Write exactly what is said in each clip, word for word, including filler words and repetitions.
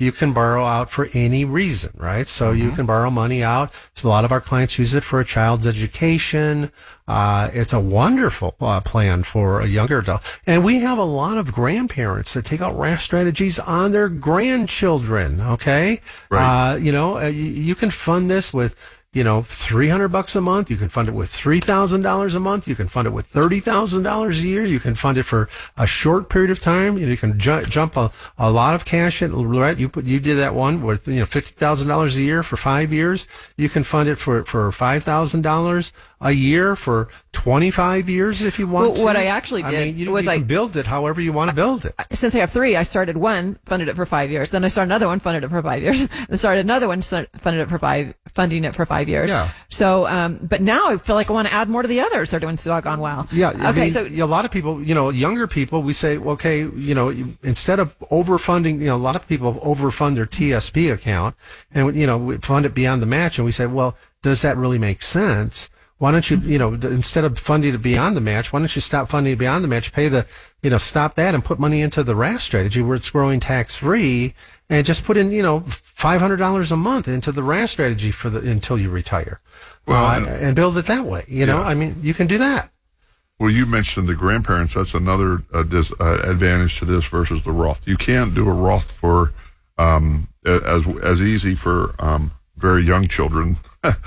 you can borrow out for any reason, right? So mm-hmm. you can borrow money out. So a lot of our clients use it for a child's education. Uh, it's a wonderful uh, plan for a younger adult. And we have a lot of grandparents that take out raft strategies on their grandchildren, okay? Right. Uh, you know, uh, you, you can fund this with, you know, three hundred bucks a month. You can fund it with three thousand dollars a month. You can fund it with thirty thousand dollars a year. You can fund it for a short period of time. You know, you can ju- jump a, a lot of cash in, right? You put, you did that one with, you know, fifty thousand dollars a year for five years. You can fund it for, for five thousand dollars a year for twenty-five years if you want well, to. What I actually did I mean, you, was you I can build it however you want to build it. Since I have three, I started one, funded it for five years. Then I started another one, funded it for five years. Then started another one, funded it for five, funding it for five years. Yeah. So, um, but now I feel like I want to add more to the others. They're doing so doggone well. Yeah. I okay. mean, So a lot of people, you know, younger people, we say, okay, you know, you, instead of overfunding, you know, a lot of people overfund their T S P account and, you know, we fund it beyond the match. And we say, well, does that really make sense? Why don't you, you know, instead of funding it beyond the match, why don't you stop funding it beyond the match, pay the, you know, stop that and put money into the raft strategy where it's growing tax free and just put in, you know, five hundred dollars a month into the raft strategy for the, until you retire. Well, uh, and, and build it that way. You know, yeah. I mean, you can do that. Well, you mentioned the grandparents. That's another uh, dis, uh, advantage to this versus the Roth. You can't do a Roth for, um, as, as easy for, um, very young children.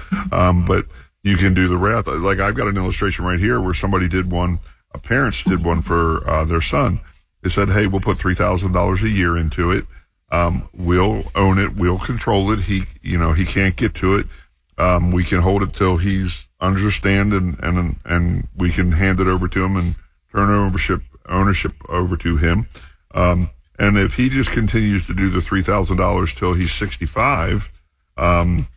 um, but, you can do the Roth. Like I've got an illustration right here where somebody did one, uh, parents did one for uh, their son. They said, hey, we'll put three thousand dollars a year into it. Um, we'll own it. We'll control it. He, you know, he can't get to it. Um, we can hold it till he's understand and, and, and we can hand it over to him and turn ownership, ownership over to him. Um, and if he just continues to do the three thousand dollars till he's sixty-five, um,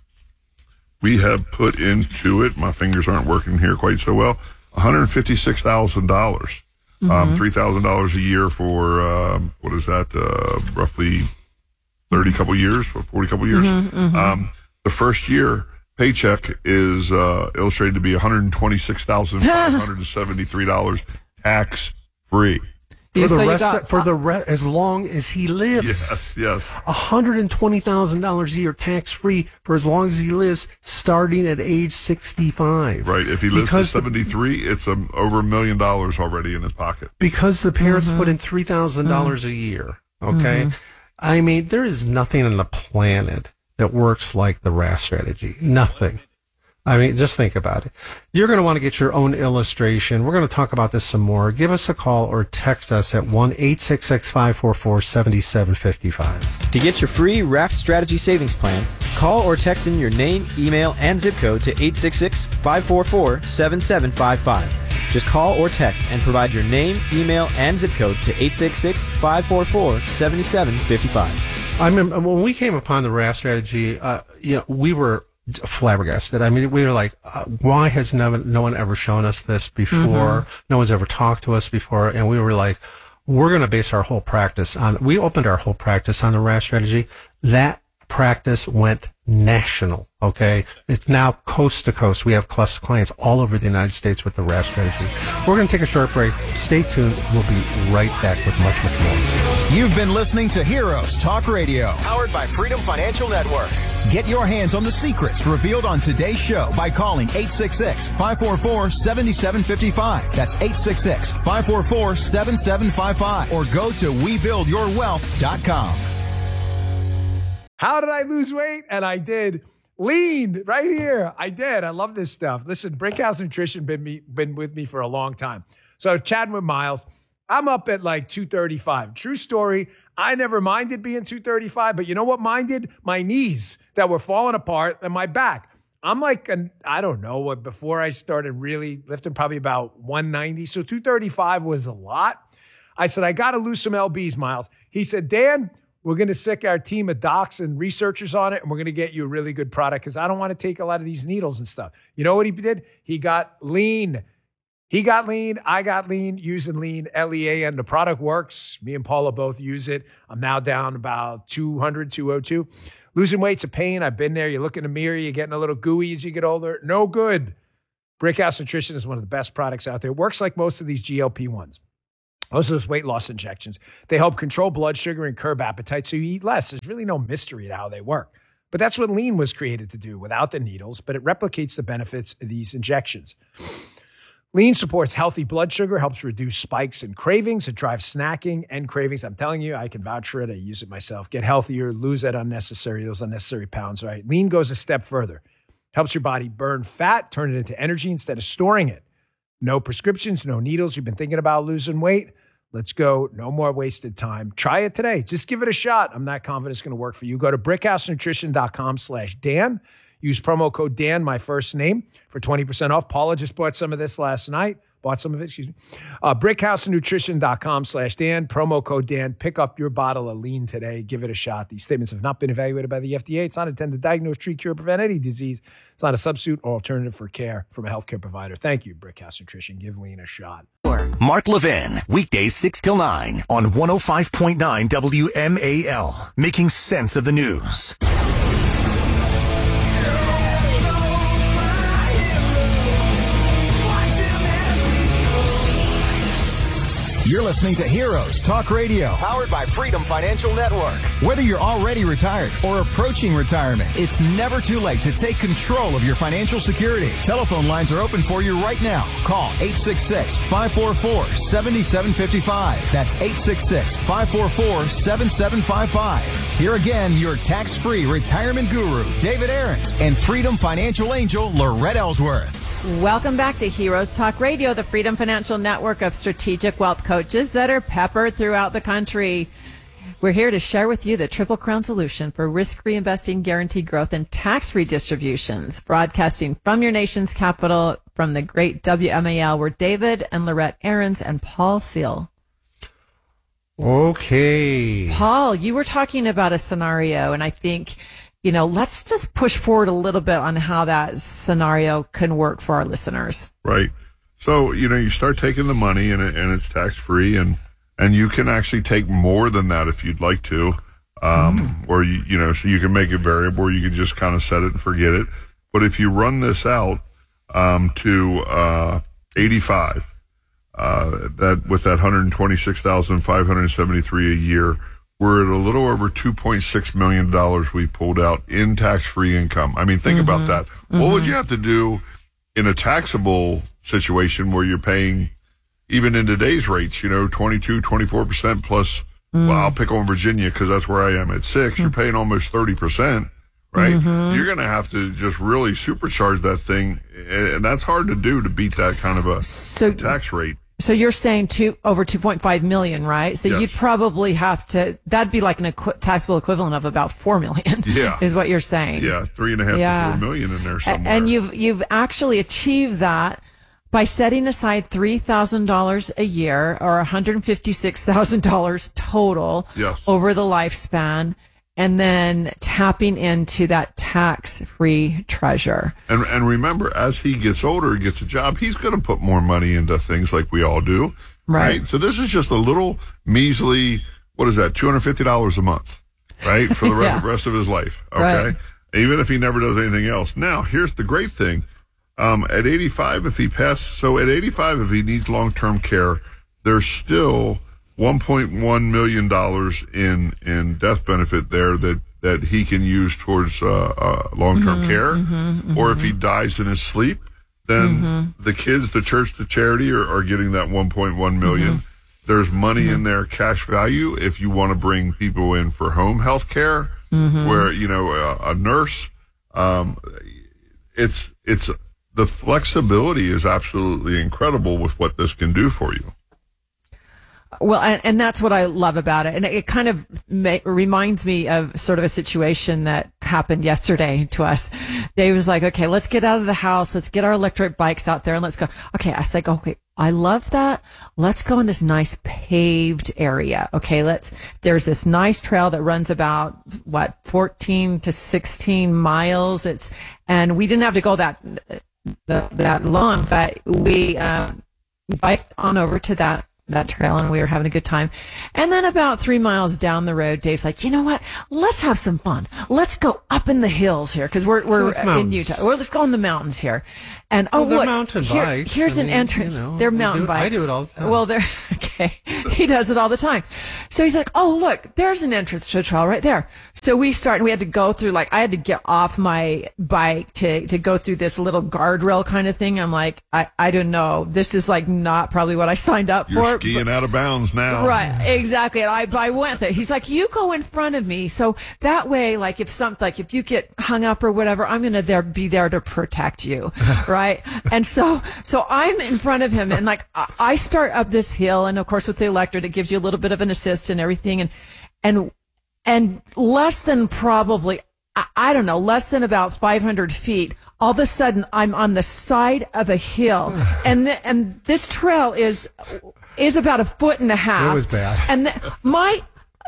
we have put into it, my fingers aren't working here quite so well, one hundred fifty-six thousand dollars. Mm-hmm. Um, three thousand dollars a year for, uh, what is that, uh, roughly thirty couple years, forty couple years. Mm-hmm, mm-hmm. Um, the first year paycheck is uh, illustrated to be one hundred twenty-six thousand five hundred seventy-three dollars tax free. For the so rest, got, for the re- as long as he lives. Yes, yes. one hundred twenty thousand dollars a year tax free for as long as he lives, starting at age sixty-five. Right. If he lives because to seventy-three, the, it's um, over a million dollars already in his pocket. Because the parents mm-hmm. put in three thousand dollars mm-hmm. a year. Okay. Mm-hmm. I mean, there is nothing on the planet that works like the raft strategy. Nothing. I mean, just think about it. You're going to want to get your own illustration. We're going to talk about this some more. Give us a call or text us at one eight six six, five four four, seven seven five five. To get your free Raft Strategy Savings Plan, call or text in your name, email, and zip code to eight six six, five four four, seven seven five five. Just call or text and provide your name, email, and zip code to eight six six, five four four, seven seven five five. I remember when we came upon the raft strategy, uh, you know, we were flabbergasted. I mean, we were like, uh, why has no, no one ever shown us this before? Mm-hmm. No one's ever talked to us before. And we were like, we're going to base our whole practice on, we opened our whole practice on the raft strategy. That practice went national. Okay. It's now coast to coast. We have clients all over the United States with the raft strategy. We're going to take a short break. Stay tuned. We'll be right back with much, much more. You've been listening to Heroes Talk Radio, powered by Freedom Financial Network. Get your hands on the secrets revealed on today's show by calling eight six six, five four four, seven seven five five. That's eight six six, five four four, seven seven five five. Or go to we build your wealth dot com. How did I lose weight? And I did. Lean right here. I did. I love this stuff. Listen, Brickhouse Nutrition been me been with me for a long time. So chatting with Miles, I'm up at like two thirty-five. True story. I never minded being two thirty-five, but you know what minded? My knees that were falling apart and my back. I'm like, an, I don't know what, before I started really lifting, probably about one ninety. So two thirty-five was a lot. I said, I got to lose some L Bs, Miles. He said, Dan, we're going to sick our team of docs and researchers on it, and we're going to get you a really good product because I don't want to take a lot of these needles and stuff. You know what he did? He got lean. He got lean. I got lean using lean, L E A N. The product works. Me and Paula both use it. I'm now down about two hundred, two oh two. Losing weight's a pain. I've been there. You look in the mirror, you're getting a little gooey as you get older. No good. Brickhouse Nutrition is one of the best products out there. It works like most of these G L P ones. Those are those weight loss injections. They help control blood sugar and curb appetite so you eat less. There's really no mystery to how they work. But that's what Lean was created to do without the needles, but it replicates the benefits of these injections. Lean supports healthy blood sugar, helps reduce spikes and cravings. It drives snacking and cravings. I'm telling you, I can vouch for it. I use it myself. Get healthier, lose that unnecessary, those unnecessary pounds, right? Lean goes a step further. Helps your body burn fat, turn it into energy instead of storing it. No prescriptions, no needles. You've been thinking about losing weight? Let's go. No more wasted time. Try it today. Just give it a shot. I'm not confident it's going to work for you. Go to brickhousenutrition.com slash Dan. Use promo code Dan, my first name, for twenty percent off. Paula just bought some of this last night. Bought some of it, excuse me. Uh, brickhousenutrition.com slash Dan. Promo code Dan. Pick up your bottle of Lean today. Give it a shot. These statements have not been evaluated by the F D A. It's not intended to diagnose, treat, cure, prevent any disease. It's not a substitute or alternative for care from a healthcare provider. Thank you, Brickhouse Nutrition. Give Lean a shot. Mark Levin, weekdays six till nine on one oh five point nine W M A L, making sense of the news. You're listening to Heroes Talk Radio, powered by Freedom Financial Network. Whether you're already retired or approaching retirement, it's never too late to take control of your financial security. Telephone lines are open for you right now. Call eight six six, five four four, seven seven five five. That's eight six six, five four four, seven seven five five. Here again, your tax-free retirement guru, David Aarons, and Freedom Financial angel, Lorette Ellsworth. Welcome back to Heroes Talk Radio, the Freedom Financial Network of strategic wealth coaches that are peppered throughout the country. We're here to share with you the Triple Crown solution for risk-free investing, guaranteed growth, and tax-free distributions. Broadcasting from your nation's capital, from the great W M A L, we're David and Lorette Aarons and Paul Seal. Okay. Paul, you were talking about a scenario, and I think, you know, let's just push forward a little bit on how that scenario can work for our listeners. Right. So, you know, you start taking the money and, it, and it's tax-free, and, and you can actually take more than that if you'd like to. Um, mm. Or, you, you know, so you can make it variable, or you can just kind of set it and forget it. But if you run this out um, to uh, eighty-five, uh, that with that one hundred twenty-six thousand five hundred seventy-three a year, we're at a little over two point six million dollars we pulled out in tax-free income. I mean, think mm-hmm. about that. Mm-hmm. What would you have to do in a taxable situation where you're paying, even in today's rates, you know, twenty-two, twenty-four percent plus, mm. well, I'll pick on Virginia because that's where I am at six, mm. you're paying almost thirty percent, right? Mm-hmm. You're going to have to just really supercharge that thing, and that's hard to do to beat that kind of a so, tax rate. So you're saying two, over two point five million, right? So yes. you'd probably have to, that'd be like an equi- taxable equivalent of about four million. Yeah. Is what you're saying. Yeah. Three and a half yeah. to four million in there somewhere. And you've, you've actually achieved that by setting aside three thousand dollars a year, or one hundred fifty-six thousand dollars total yes. over the lifespan, and then tapping into that tax-free treasure. And and remember, as he gets older, he gets a job, he's going to put more money into things like we all do. Right. right? So this is just a little measly, what is that, two hundred fifty dollars a month, right, for the yeah. rest of his life, okay? Right. Even if he never does anything else. Now, here's the great thing. Um, at eighty-five, if he passes, so at eighty-five, if he needs long-term care, there's still one point one million dollars in, in death benefit there that, that he can use towards uh, uh, long-term mm-hmm, care. Mm-hmm, mm-hmm. Or if he dies in his sleep, then mm-hmm. the kids, the church, the charity are, are getting that one point one million dollars. Mm-hmm. There's money mm-hmm. in there, cash value, if you want to bring people in for home health care, mm-hmm. where, you know, a, a nurse, um, it's, it's, the flexibility is absolutely incredible with what this can do for you. Well, and, and that's what I love about it. And it kind of ma- reminds me of sort of a situation that happened yesterday to us. Dave was like, okay, let's get out of the house. Let's get our electric bikes out there and let's go. Okay. I was like, okay, I love that. Let's go in this nice paved area. Okay. Let's, there's this nice trail that runs about what, fourteen to sixteen miles. It's, and we didn't have to go that, that, that long, but we, um, biked on over to that that trail, and we were having a good time. And then about three miles down the road, Dave's like, you know what? Let's have some fun. Let's go up in the hills here, because we're we're It's in mountains. Utah. Or let's go in the mountains here. And oh, Well, they're look, mountain here- bikes. here's I an mean, entrance. you know, they're we mountain do- I bikes. do it all the time. Well, they're okay. He does it all the time. So he's like, oh, look, there's an entrance to a trail right there. So we start, and we had to go through, like, I had to get off my bike to, to go through this little guardrail kind of thing. I'm like, I, I don't know. This is like not probably what I signed up You're for. skiing out of bounds now. Right, exactly. And I, I went there. He's like, you go in front of me. So that way, like, if some, like, if you get hung up or whatever, I'm going to there, be there to protect you. Right. And so, so I'm in front of him, and like, I I start up this hill, and of course with the electric, it gives you a little bit of an assist and everything. And, and, and less than probably, I, I don't know, less than about five hundred feet, all of a sudden I'm on the side of a hill, and the, and this trail is, is about a foot and a half. It was bad. And the, my,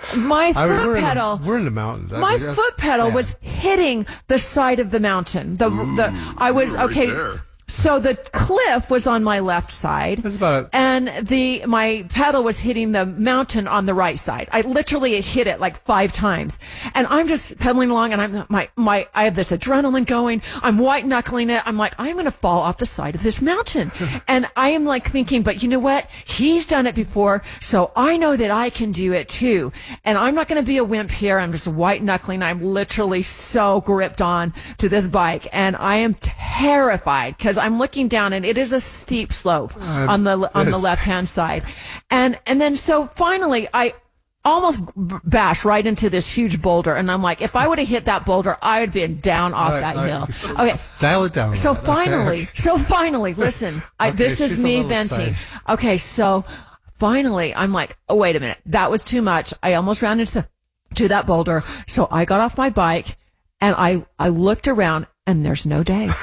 my I mean, foot we're, in pedal, the, we're in the mountains. I my mean, that's foot pedal bad. was hitting the side of the mountain. The, the, I was, you were right okay. there. So the cliff was on my left side, That's about it. and the my pedal was hitting the mountain on the right side. I literally hit it like five times, and I'm just pedaling along, and I'm my my I have this adrenaline going. I'm white knuckling it. I'm like, I'm going to fall off the side of this mountain, and I am like thinking, but you know what? He's done it before, so I know that I can do it too. And I'm not going to be a wimp here. I'm just white knuckling. I'm literally so gripped on to this bike, and I am terrified because I'm looking down, and it is a steep slope on the on the yes. left hand side, and and then so finally I almost b- bash right into this huge boulder, and I'm like, if I would have hit that boulder, I would have been down off All right, that all hill. right. Okay. Dial it down. a So little bit, okay? finally, so finally, listen, I, Okay, this is she's a me little venting. excited. Okay, so finally, I'm like, oh, wait a minute. That was too much. I almost ran into to that boulder. So I got off my bike, and I, I looked around, and there's no Dave.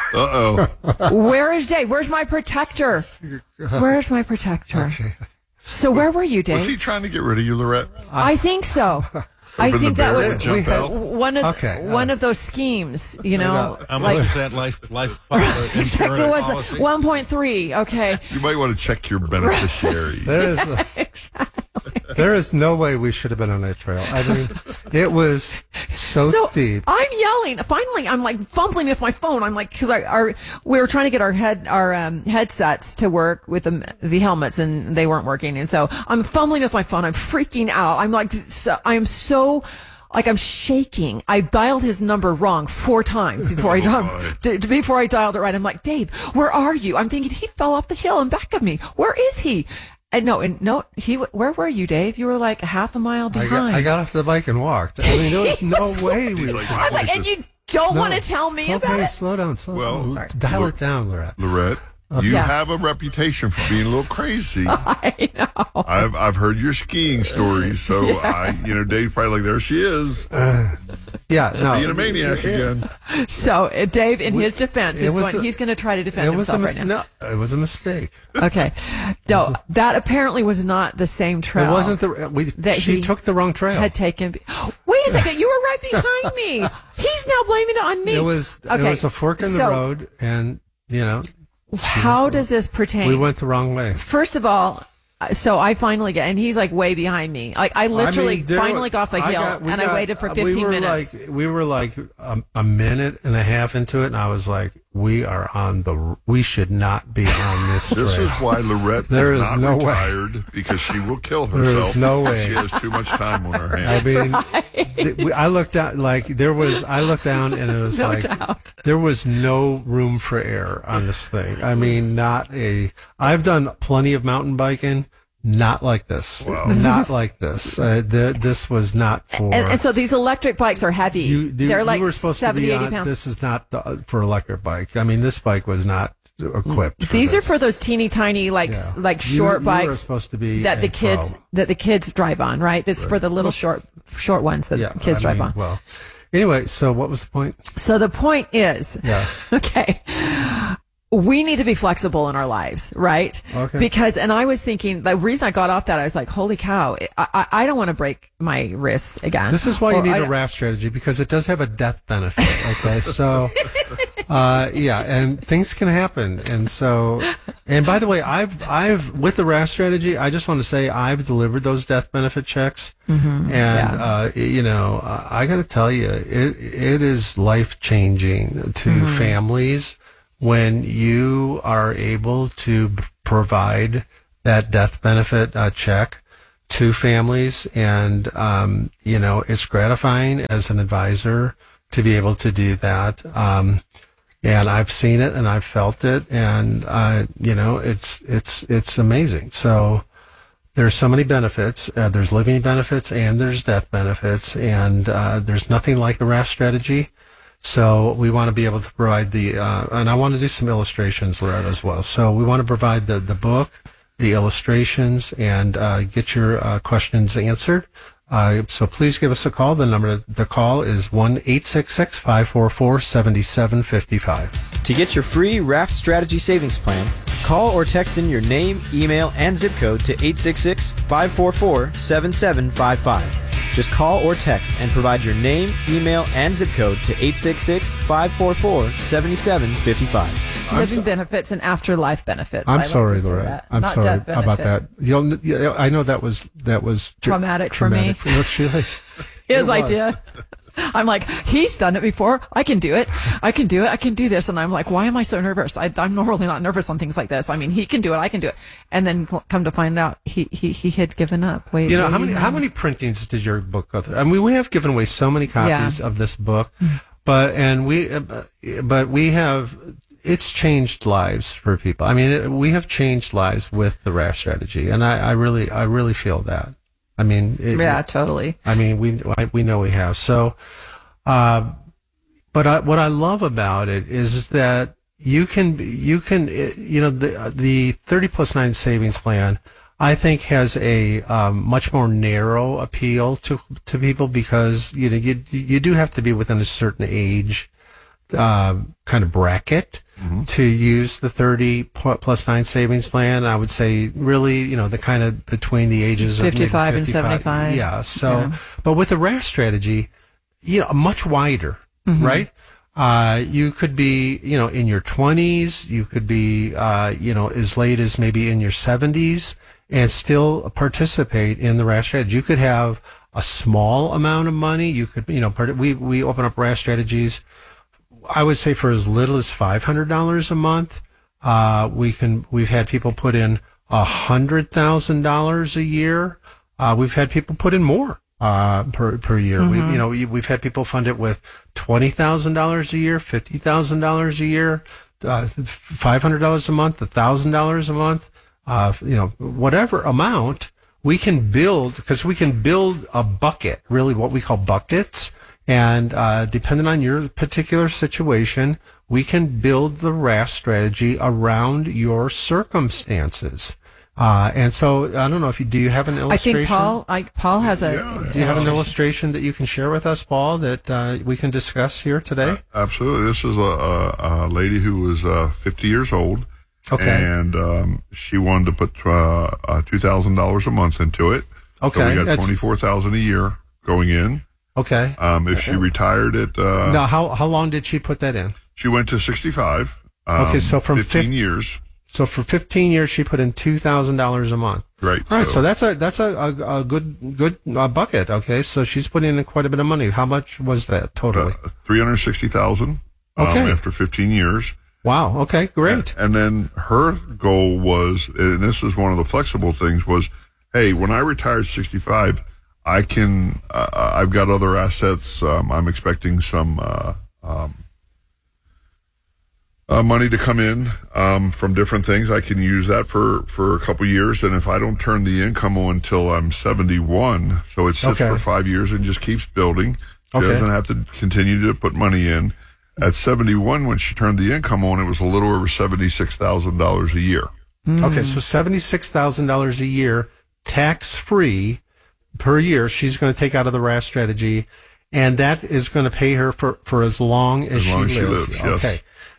Uh oh. Where is Dave? Where's my protector? Where's my protector? So where were you, Was Dave? he trying to get rid of you, Lorette? I think so. I Open think the that barrel was and jump we had- out? one of Okay, uh, one of those schemes, you know. How much Like, is that life life uh, exactly, insurance it was policy? one point three. Okay. You might want to check your beneficiary. There is a, there is no way we should have been on that trail. I mean, it was so, So steep. I'm yelling. Finally, I'm like fumbling with my phone. I'm like, because our, our we were trying to get our head our um, headsets to work with the the helmets, and they weren't working. And so I'm fumbling with my phone. I'm freaking out. I'm like, so, I am so. Like I'm shaking. I dialed his number wrong four times before I dialed, d- before I dialed it right. I'm like, Dave, where are you? I'm thinking he fell off the hill in back of me. Where is he? And no, and no, he. Where were you, Dave? You were like a half a mile I behind. got, I got off the bike and walked. I mean, there was He no was way we were. like, I'm like, and you don't want to tell me about Okay, it. slow down, slow Well, down. Sorry. Dial it down, Lorette. Lorette, you Yeah. have a reputation for being a little crazy. I know. I've I've heard your skiing stories, so I you know Dave's probably like, there she is, Yeah, no. being a maniac again. So uh, Dave, in his defense, it is was going, a- he's going to try to defend It was a himself mis- right now. no, it was a mistake. Okay. No, that apparently was not the same trail. It wasn't the we. that She he took the wrong trail. had taken. Wait a second, you were right behind me. He's now blaming it on me. It was okay. it was a fork in the so road, and you know How does this pertain? we went the wrong way. First of all, uh, so I finally get, and he's like way behind me. Like I literally I mean, there finally was- got off the I hill, got- we and I got- waited for we fifteen were minutes. Like, we were like a, a minute and a half into it, and I was like, "We are on the. We should not be on this trail." This is why Lorette There is is not no way. retired, because she will kill There is herself. no way. She has too much time on her I hands. mean, th- we- I looked down, like there was. I looked down, and it was No like doubt. there was no room for error on this thing. I mean, not a. I've done plenty of mountain biking. Not like this. Wow. Not like this. Uh, th- this was not for. and, and so these electric bikes are heavy. you, you, They're like you were supposed seventy, to be eighty on, pounds. This is not the, for electric bike. I mean, this bike was not equipped. For These are this. for those teeny tiny, like Yeah. like You- short you were bikes supposed to be that the a kids pro. that the kids drive on, right? This is for the little short short ones that Yeah, kids I drive mean, on. Well, anyway, so what was the point? So the point is, Yeah. okay, we need to be flexible in our lives, right? Okay. Because, and I was thinking, the reason I got off that, I was like, holy cow, I, I, I don't want to break my wrists again. This is why you Or need I- a raft strategy, because it does have a death benefit. Okay. So, uh, yeah, and things can happen. And so, and by the way, I've, I've, with the raft strategy, I just want to say I've delivered those death benefit checks. Mm-hmm. And, Yeah. uh, you know, I got to tell you, it, it is life changing to Mm-hmm. families when you are able to b- provide that death benefit uh, check to families. And, um, you know, it's gratifying as an advisor to be able to do that. Um, and I've seen it and I've felt it, and, uh, you know, it's, it's, it's amazing. So there's so many benefits. Uh, there's living benefits and there's death benefits, and, uh, there's nothing like the raft strategy. So we want to be able to provide the, uh, and I want to do some illustrations there as well. So we want to provide the, the book, the illustrations, and uh, get your uh, questions answered. Uh, so please give us a call. The number, the call is one eight six six, five four four, seven seven five five. To get your free Raft Strategy Savings Plan, call or text in your name, email, and zip code to eight six six, five four four, seven seven five five. Just call or text and provide your name, email, and zip code to eight six six, five four four, seven seven five five. living benefits and afterlife benefits. I'm I like sorry, to say Laura. that. I'm Not sorry death about benefit. that. You'll, yeah, I know that was that was tr- Traumatic for me. traumatic. Well, she was- His it was. idea. I'm like, he's done it before. I can do it. I can do it. I can do this. And I'm like, why am I so nervous? I, I'm normally not nervous on things like this. I mean, he can do it. I can do it. And then come to find out, he he, he had given up. Wait, You know, wait, how many he- how many printings did your book go through? I mean, we have given away so many copies Yeah. of this book, but and we uh, but we have it's changed lives for people. I mean, it, we have changed lives with the Raft strategy, and I, I really I really feel that. I mean, it, Yeah, totally. I mean, we I, we know we have. So, uh, but I, what I love about it is that you can you can you know the the thirty plus nine savings plan, I think, has a um, much more narrow appeal to to people, because you know you you do have to be within a certain age uh, kind of bracket to use the thirty plus nine savings plan. I would say really, you know, the kind of between the ages of maybe fifty-five and seventy-five. Yeah. So, Yeah. but with the Raft strategy, you know, much wider, right? Uh, you could be, you know, in your twenties, you could be, uh, you know, as late as maybe in your seventies, and still participate in the Raft strategy. You could have a small amount of money. You could, you know, part- we, we open up Raft strategies, I would say, for as little as five hundred dollars a month. Uh, we can, we've had people put in one hundred thousand dollars a year. Uh, we've had people put in more, uh, per, per year. We, you know, we, we've had people fund it with twenty thousand dollars a year, fifty thousand dollars a year, uh, five hundred dollars a month, one thousand dollars a month, uh, you know, whatever amount we can build, because we can build a bucket, really what we call buckets. And uh, depending on your particular situation, we can build the Raft strategy around your circumstances. Uh, and so I don't know if you do. You have an I illustration? think Paul, I, Paul has a. Yeah. Do you have an illustration that you can share with us, Paul, that uh, we can discuss here today? Absolutely. This is a, a, a lady who was uh, fifty years old. Okay. And um, she wanted to put uh, uh, two thousand dollars a month into it. Okay, So we got that's- twenty-four thousand dollars a year going in. Okay. Um, if she retired at, uh, Now, how how long did she put that in? she went to sixty-five. Um, Okay, so from fifteen fif- years. So for fifteen years, she put in two thousand dollars a month. Right. All right, so, that's a that's a, a, a good good uh, bucket. Okay, so she's putting in quite a bit of money. How much was that totally? uh, three hundred sixty thousand dollars um, Okay. after fifteen years. Wow. Okay, great. And then her goal was, and this is one of the flexible things, was, hey, when I retire at sixty-five, I can, uh, I've got other assets. Um, I'm expecting some uh, um, uh, money to come in um, from different things. I can use that for, for a couple years. And if I don't turn the income on until I'm seventy-one, so it sits Okay. for five years and just keeps building. She Okay. doesn't have to continue to put money in. At seventy-one, when she turned the income on, it was a little over seventy-six thousand dollars a year. Okay, so seventy-six thousand dollars a year, tax free per year. She's going to take out of the Raft strategy, and that is going to pay her for, for as long as, As long she, as she lives. lives, yes. Okay.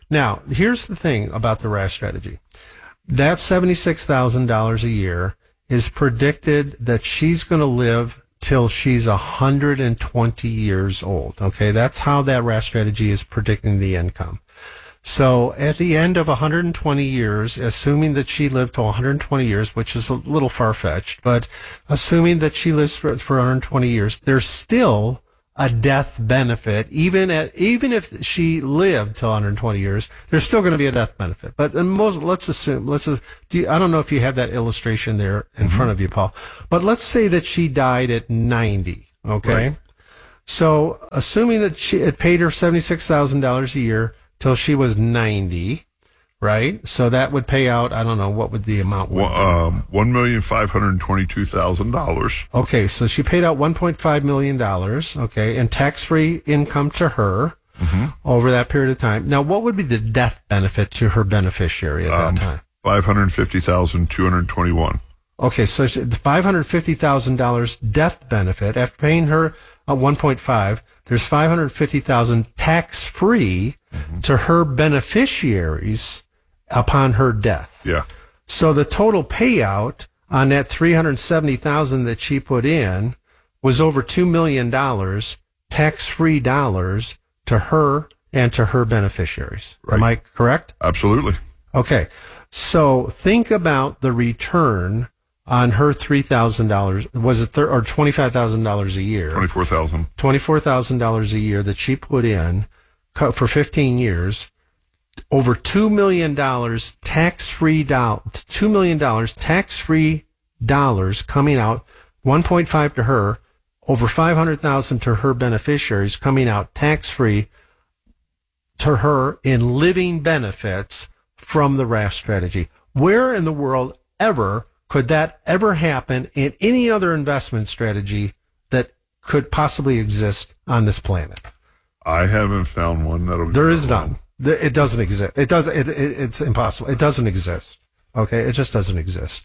Now, here's the thing about the R A F strategy. That seventy-six thousand dollars a year is predicted that she's going to live till she's one hundred twenty years old. Okay, that's how that R A F strategy is predicting the income. So at the end of one hundred twenty years, assuming that she lived to one hundred twenty years, which is a little far-fetched, but assuming that she lives for, for one hundred twenty years, there's still a death benefit. Even at, even if she lived to one hundred twenty years, there's still going to be a death benefit. But in most, let's assume, let's, do you, I don't know if you have that illustration there in mm-hmm. front of you, Paul, but let's say that she died at ninety. Okay. Right. So assuming that she, it paid her seventy-six thousand dollars a year till she was ninety, right? So that would pay out, I don't know, what would the amount be? Um, one million five hundred twenty-two thousand dollars. Okay, so she paid out one point five million dollars, okay, and tax-free income to her mm-hmm. over that period of time. Now, what would be the death benefit to her beneficiary at um, that time? five hundred fifty thousand two hundred twenty-one. Okay, so the five hundred fifty thousand dollars death benefit, after paying her uh, one point five, there's five hundred fifty thousand dollars tax-free mm-hmm. to her beneficiaries upon her death. Yeah. So the total payout on that three hundred seventy thousand dollars that she put in was over two million dollars tax-free dollars to her and to her beneficiaries. Right. Am I correct? Absolutely. Okay. So think about the return on her three thousand dollars, was it thir- or twenty-five thousand dollars a year? twenty-four thousand dollars. twenty-four thousand dollars a year that she put in for fifteen years. Over two million dollars tax-free dollars, two million dollars tax-free dollars coming out, one point five to her, over five hundred thousand to her beneficiaries coming out tax-free to her in living benefits from the R A F strategy. Where in the world ever could that ever happen in any other investment strategy that could possibly exist on this planet? I haven't found one that'll. There is none. It doesn't exist. It doesn't. It, it, it's impossible. It doesn't exist. Okay, it just doesn't exist.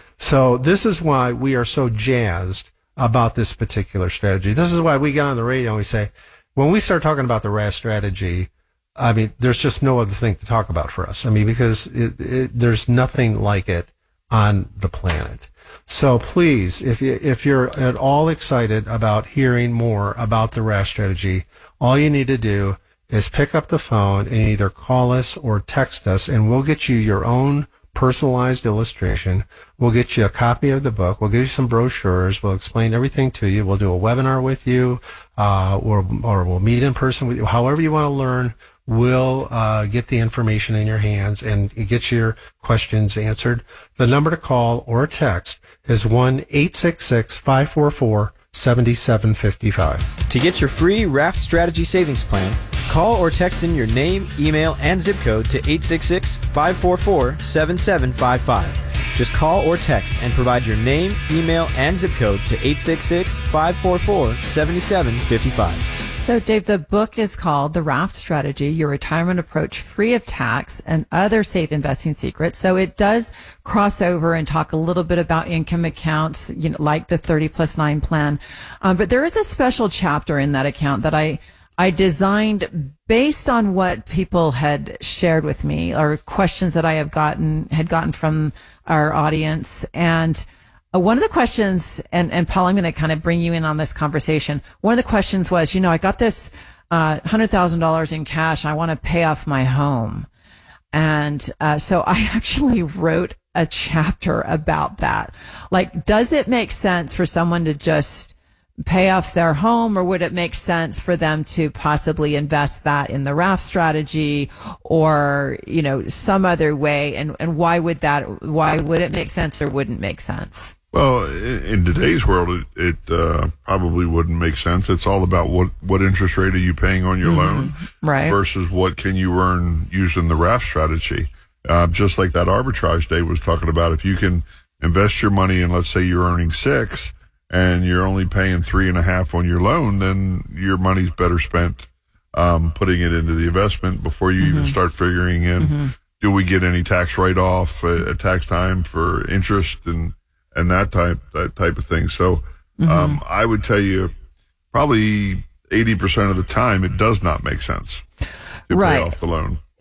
So this is why we are so jazzed about this particular strategy. This is why we get on the radio and we say, when we start talking about the R A F strategy, I mean, there's just no other thing to talk about for us. I mean, because it, it, there's nothing like it on the planet. So please, if you, if you're at all excited about hearing more about the R A F strategy, all you need to do is pick up the phone and either call us or text us, and we'll get you your own personalized illustration. We'll get you a copy of the book. We'll give you some brochures. We'll explain everything to you. We'll do a webinar with you, uh, or, or we'll meet in person with you. However you want to learn, we'll uh, get the information in your hands and get your questions answered. The number to call or text is one eight six six, five four four, seven seven five five. To get your free R A F Strategy Savings Plan, call or text in your name, email, and zip code to eight six six, five four four, seven seven five five. Just call or text and provide your name, email, and zip code to eight six six, five four four, seven seven five five. So, Dave, the book is called The R A F Strategy, Your Retirement Approach Free of Tax and Other Safe Investing Secrets. So it does cross over and talk a little bit about income accounts, you know, like the thirty plus nine plan. Um, but there is a special chapter in that account that I I designed based on what people had shared with me or questions that I have gotten had gotten from our audience. And Uh, one of the questions, and, and Paul, I'm going to kind of bring you in on this conversation. One of the questions was, you know, I got this uh, one hundred thousand dollars in cash. I want to pay off my home. And uh, so I actually wrote a chapter about that. Like, does it make sense for someone to just pay off their home, or would it make sense for them to possibly invest that in the R A F strategy or, you know, some other way? And, and why would that, why would it make sense or wouldn't make sense? Well, in today's world, it, it uh, probably wouldn't make sense. It's all about what, what interest rate are you paying on your mm-hmm. loan, right? Versus what can you earn using the R A F strategy. Uh, just like that arbitrage Dave was talking about, if you can invest your money and let's say you're earning six and you're only paying three and a half on your loan, then your money's better spent um, putting it into the investment before you mm-hmm. even start figuring in, mm-hmm. do we get any tax write-off at, at tax time for interest and and that type that type of thing. So mm-hmm. um, I would tell you probably eighty percent of the time it does not make sense to right. pay off the loan.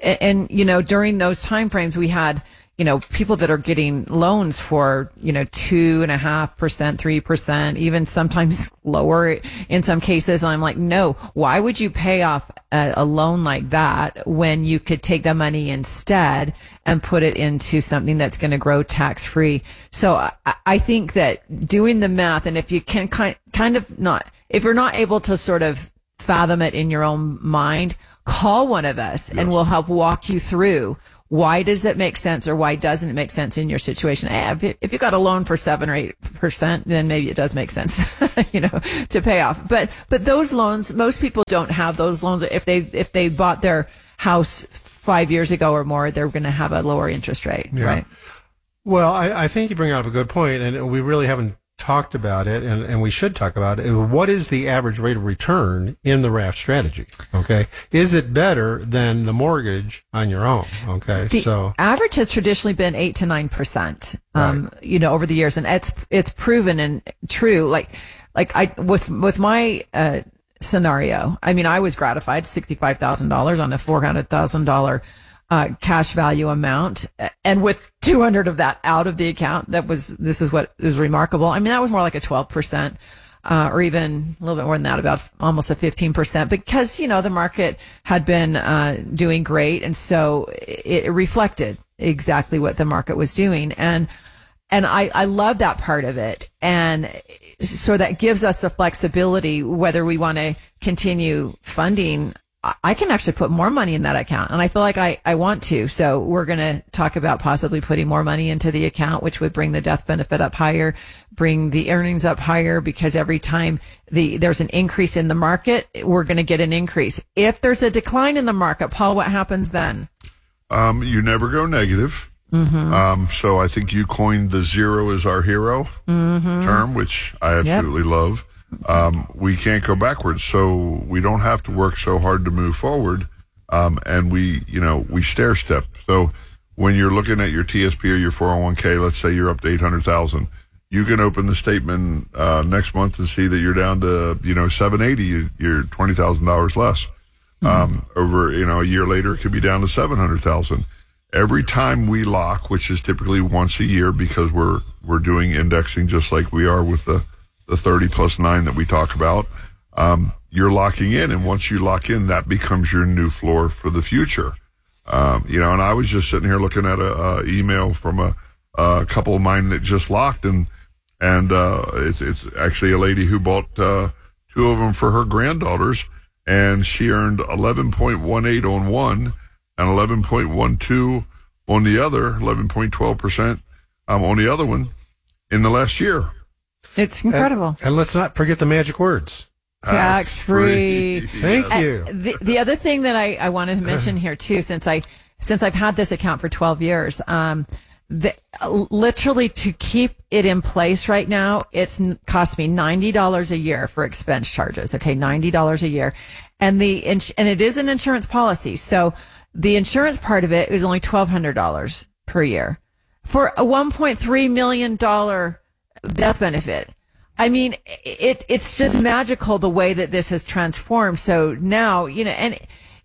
and, and you know, during those time frames, we had, you know, people that are getting loans for, you know, two and a half percent, three percent, even sometimes lower in some cases. And I'm like, no, why would you pay off a, a loan like that when you could take the money instead and put it into something that's going to grow tax free? So I, I think that doing the math, and if you can kind, kind of not, if you're not able to sort of fathom it in your own mind, call one of us yes. and we'll help walk you through. Why does it make sense, or why doesn't it make sense in your situation? Hey, if, you, if you got a loan for seven or eight percent, then maybe it does make sense, you know, to pay off. But but those loans, most people don't have those loans. If they if they bought their house five years ago or more, they're going to have a lower interest rate, yeah. right? Well, I, I think you bring up a good point, and we really haven't talked about it, and, and we should talk about it. What is the average rate of return in the Raft strategy? Okay. Is it better than the mortgage on your own? Okay. The so average has traditionally been eight to nine percent, um, right. you know, over the years. And it's, it's proven and true. Like, like I, with, with my, uh, scenario, I mean, I was gratified sixty-five thousand dollars on a four hundred thousand dollars Uh, cash value amount, and with two hundred of that out of the account, that was, this is what is remarkable. I mean, that was more like a twelve percent, uh, or even a little bit more than that, about almost a fifteen percent, because, you know, the market had been, uh, doing great. And so it, it reflected exactly what the market was doing. And, and I, I love that part of it. And so that gives us the flexibility, whether we want to continue funding. I can actually put more money in that account, and I feel like I, I want to. So we're going to talk about possibly putting more money into the account, which would bring the death benefit up higher, bring the earnings up higher, because every time the there's an increase in the market, we're going to get an increase. If there's a decline in the market, Paul, what happens then? Um, you never go negative. Mm-hmm. Um, so I think you coined the zero is our hero mm-hmm. term, which I absolutely yep. love. Um, we can't go backwards, so we don't have to work so hard to move forward. Um, and we, you know, we stair step. So when you're looking at your T S P or your four oh one k, let's say you're up to eight hundred thousand, you can open the statement, uh, next month and see that you're down to, you know, seven eighty, you're twenty thousand dollars less. Mm-hmm. Um, over, you know, a year later, it could be down to seven hundred thousand. Every time we lock, which is typically once a year, because we're, we're doing indexing just like we are with the, the thirty plus nine that we talk about, um, you're locking in. And once you lock in, that becomes your new floor for the future. Um, you know, and I was just sitting here looking at a, a email from a, a couple of mine that just locked, and, and, uh, it's, it's actually a lady who bought, uh, two of them for her granddaughters, and she earned eleven point one eight on one and eleven point one two on the other, eleven point one two percent, um, on the other one in the last year. It's incredible. And, and let's not forget the magic words. Tax free. Thank uh, you. The, the other thing that I, I wanted to mention here too, since I, since I've had this account for twelve years, um, the, literally to keep it in place right now, it's cost me ninety dollars a year for expense charges. Okay. ninety dollars a year. And the, and it is an insurance policy. So the insurance part of it is only twelve hundred dollars per year for a one point three million dollars death benefit. I mean, it, it's just magical the way that this has transformed. So now, you know, and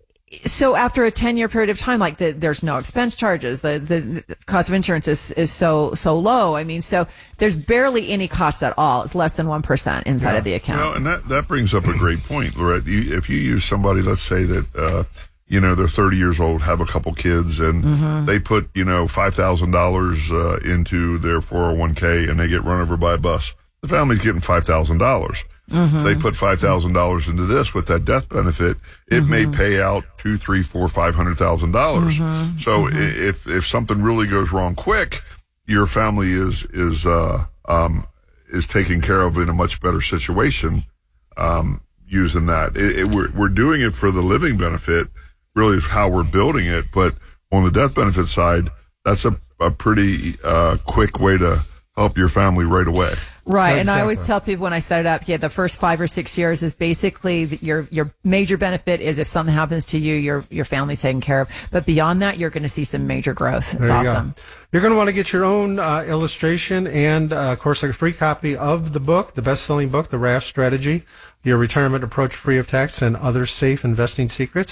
so after a ten year period of time, like the, there's no expense charges. The, the cost of insurance is, is so, so low. I mean, so there's barely any costs at all. It's less than one percent inside yeah. of the account. Well, and that, that brings up a great point, Lorette. You, if you use somebody, let's say that, uh, you know, they're thirty years old, have a couple kids, and mm-hmm. they put, you know, five thousand dollars uh, into their four oh one k, and they get run over by a bus. The family's getting five thousand dollars. Mm-hmm. They put five thousand dollars into this with that death benefit. It mm-hmm. may pay out two, three, four, five hundred thousand dollars. Mm-hmm. So mm-hmm. if if something really goes wrong quick, your family is is uh um is taken care of in a much better situation um using that. It, it, we're we're doing it for the living benefit. Really is how we're building it, but on the death benefit side, that's a, a pretty uh, quick way to help your family right away. Right, Exactly. and I always tell people when I set it up, yeah, the first five or six years is basically the, your your major benefit is if something happens to you, your your family's taken care of. But beyond that, you're going to see some major growth. It's There you awesome. go. You're going to want to get your own uh, illustration and, uh, of course, a free copy of the book, the best-selling book, The Raft Strategy, Your Retirement Approach Free of Tax and Other Safe Investing Secrets.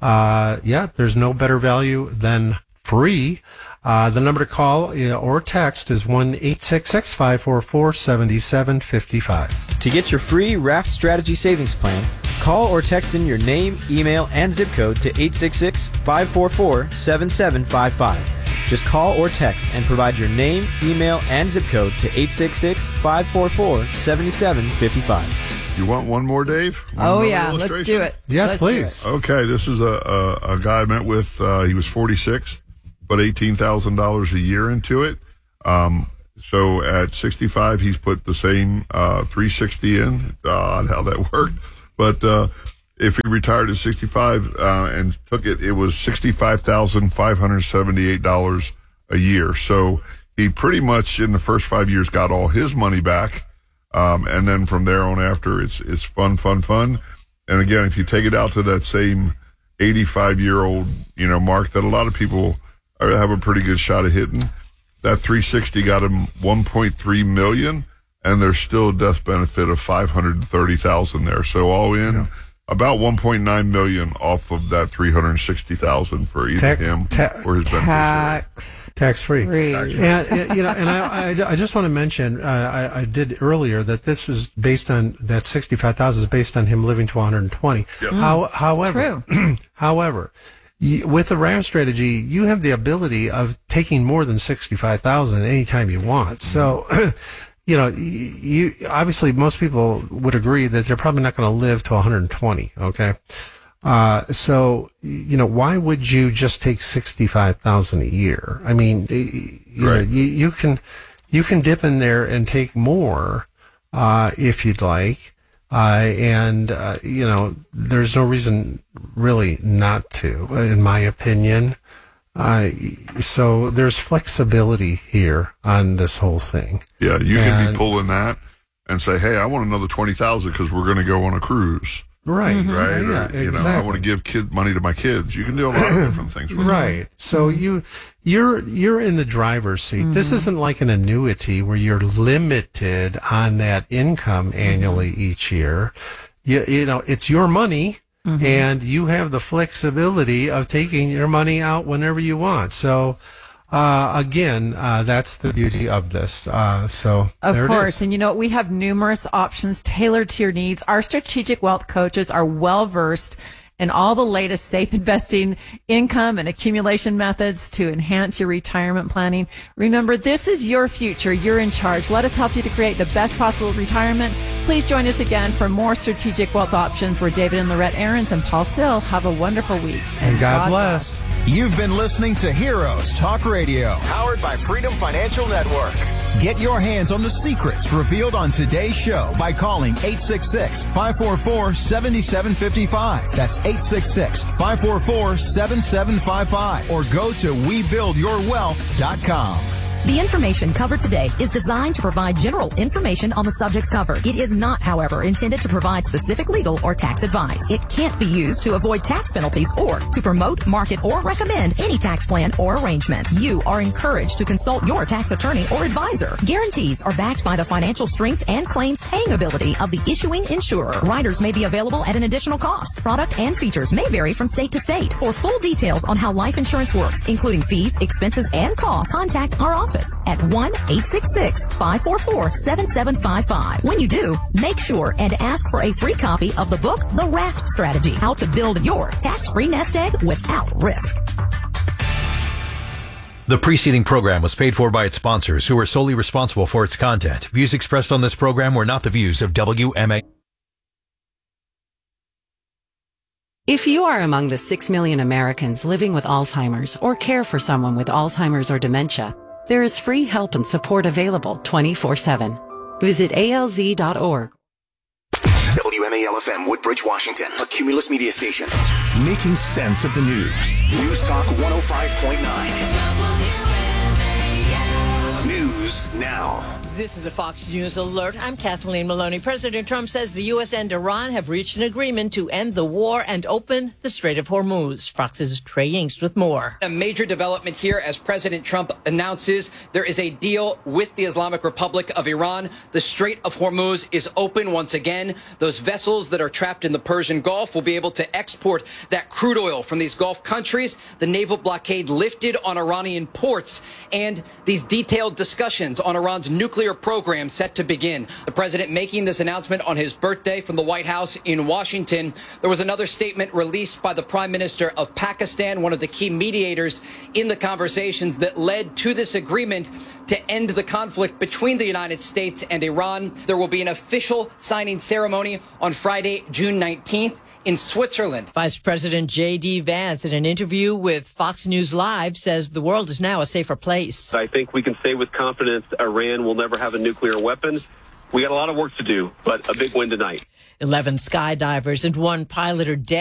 uh, yeah, there's no better value than free. Uh, the number to call uh, or text is one eight six six, five four four, seven seven five five. To get your free Raft Strategy Savings Plan, call or text in your name, email, and zip code to eight six six, five four four, seven seven five five. Just call or text and provide your name, email, and zip code to eight six six, five four four, seven seven five five. You want one more, Dave? One Oh, more yeah. Let's illustration? do it. Yes, Let's do please. it. Okay, this is a, a, a guy I met with. Uh, he was forty-six, put eighteen thousand dollars a year into it. Um, so at sixty-five, he's put the same uh, three sixty in. Odd how that worked. But uh, if he retired at sixty-five uh, and took it, it was sixty-five thousand five hundred seventy-eight dollars a year. So he pretty much in the first five years got all his money back. Um, and then from there on after, it's it's fun, fun, fun. And again, if you take it out to that same eighty-five-year-old, you know, mark that a lot of people have a pretty good shot of hitting, that three sixty got him one point three million dollars, and there's still a death benefit of five hundred thirty thousand dollars there. So all in, yeah. about one point nine million dollars off of that three hundred sixty thousand dollars for either Tax- him ta- or his beneficiary. Tax. Tax free. Free. And, uh, you know, and I, I, I just want to mention, uh, I, I did earlier that this is based on, that sixty-five thousand is based on him living to one hundred twenty. Yep. How, however, True. however, y- with the Raft strategy, you have the ability of taking more than sixty-five thousand anytime you want. So, you know, you, obviously most people would agree that they're probably not going to live to one hundred twenty. Okay. Uh, so, you know, why would you just take sixty-five thousand a year? I mean, you Right. know, you, you can, you can dip in there and take more, uh, if you'd like. Uh, and, uh, you know, there's no reason really not to, in my opinion. Uh, so there's flexibility here on this whole thing. Yeah, you can And- be pulling that and say, hey, I want another twenty thousand because we're going to go on a cruise. Right. Right? Yeah, Or, you know, I exactly. want to give kid money to my kids. You can do a lot of different things with it. Right. So you, you're, you're in the driver's seat. This isn't like an annuity where you're limited on that income annually each year. You, you know, it's your money and you have the flexibility of taking your money out whenever you want. So, uh, again, uh, that's the beauty of this. Uh, so Of there it course. is. And you know, we have numerous options tailored to your needs. Our strategic wealth coaches are well versed in all the latest safe investing, income, and accumulation methods to enhance your retirement planning. Remember, this is your future. You're in charge. Let us help you to create the best possible retirement. Please join us again for more strategic wealth options where David and Lorette Aarons and Paul Sill have a wonderful week. And God bless. You've been listening to Heroes Talk Radio, powered by Freedom Financial Network. Get your hands on the secrets revealed on today's show by calling eight six six, five four four, seven seven five five. That's eight six six, five four four, seven seven five five. Or go to we build your wealth dot com. The information covered today is designed to provide general information on the subjects covered. It is not, however, intended to provide specific legal or tax advice. It can't be used to avoid tax penalties or to promote, market, or recommend any tax plan or arrangement. You are encouraged to consult your tax attorney or advisor. Guarantees are backed by the financial strength and claims paying ability of the issuing insurer. Riders may be available at an additional cost. Product and features may vary from state to state. For full details on how life insurance works, including fees, expenses, and costs, contact our office at one eight six six, five four four, seven seven five five. When you do, make sure and ask for a free copy of the book, The Raft Strategy, How to Build Your Tax-Free Nest Egg Without Risk. The preceding program was paid for by its sponsors, who are solely responsible for its content. Views expressed on this program were not the views of W M A. If you are among the six million Americans living with Alzheimer's or care for someone with Alzheimer's or dementia, there is free help and support available twenty-four seven. Visit A L Z dot org. W M A L F M, Woodbridge, Washington, a Cumulus media station. Making sense of the news. News Talk one oh five point nine. News now. This is a Fox News alert. I'm Kathleen Maloney. President Trump says the U S and Iran have reached an agreement to end the war and open the Strait of Hormuz. Fox's Trey Yingst with more. A major development here as President Trump announces there is a deal with the Islamic Republic of Iran. The Strait of Hormuz is open once again. Those vessels that are trapped in the Persian Gulf will be able to export that crude oil from these Gulf countries. The naval blockade lifted on Iranian ports, and these detailed discussions on Iran's nuclear program set to begin. The president making this announcement on his birthday from the White House in Washington. There was another statement released by the Prime Minister of Pakistan, one of the key mediators in the conversations that led to this agreement to end the conflict between the United States and Iran. There will be an official signing ceremony on Friday, June nineteenth. In Switzerland. Vice President J D. Vance, in an interview with Fox News Live, says the world is now a safer place. I think we can say with confidence Iran will never have a nuclear weapon. We got a lot of work to do, but a big win tonight. eleven skydivers and one pilot are dead.